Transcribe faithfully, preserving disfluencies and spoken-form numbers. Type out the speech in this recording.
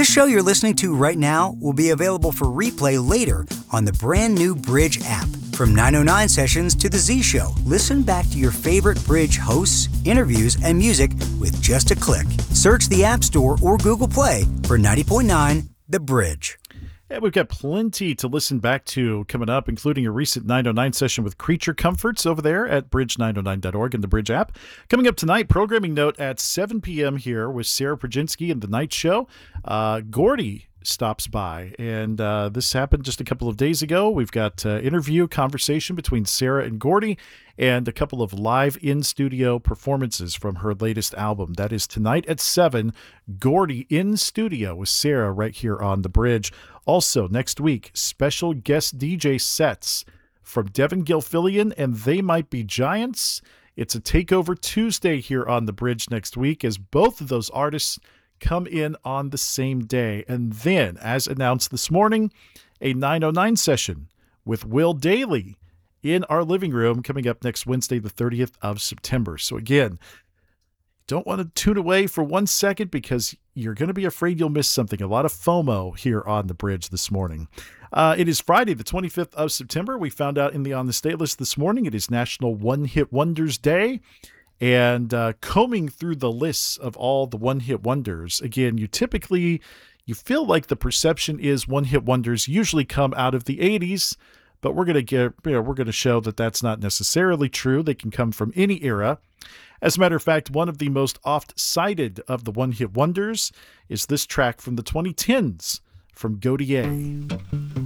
This show you're listening to right now will be available for replay later on the brand new Bridge app. From nine oh nine Sessions to The Z Show, listen back to your favorite Bridge hosts, interviews, and music with just a click. Search the App Store or Google Play for ninety point nine The Bridge. Yeah, we've got plenty to listen back to coming up, including a recent nine oh nine session with Creature Comforts over there at bridge nine oh nine dot org and the Bridge app. Coming up tonight, programming note at seven p.m. here with Sarah Prudziński and The Night Show. Uh, Gordy stops by, and uh, this happened just a couple of days ago. We've got uh, interview conversation between Sarah and Gordy and a couple of live in-studio performances from her latest album. That is tonight at seven, Gordy in studio with Sarah right here on The Bridge. Also, next week, special guest D J sets from Devin Gilfillian and They Might Be Giants. It's a Takeover Tuesday here on The Bridge next week as both of those artists come in on the same day. And then, as announced this morning, a nine oh nine session with Will Daly in our living room coming up next Wednesday, the thirtieth of September. So again, don't want to tune away for one second because you're going to be afraid you'll miss something. A lot of FOMO here on The Bridge this morning. Uh, it is Friday, the twenty-fifth of September. We found out in the On the State list this morning, it is National One Hit Wonders Day. And uh, combing through the lists of all the one-hit wonders, again, you typically, you feel like the perception is one-hit wonders usually come out of the eighties, but we're going to get, you know, we're going to show that that's not necessarily true. They can come from any era. As a matter of fact, one of the most oft-cited of the one-hit wonders is this track from the twenty tens from Gotye.